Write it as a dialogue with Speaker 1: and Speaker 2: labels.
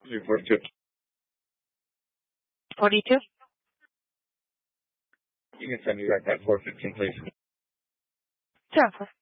Speaker 1: 342.
Speaker 2: 42?
Speaker 1: You can send me back that 415, please.
Speaker 2: Sure.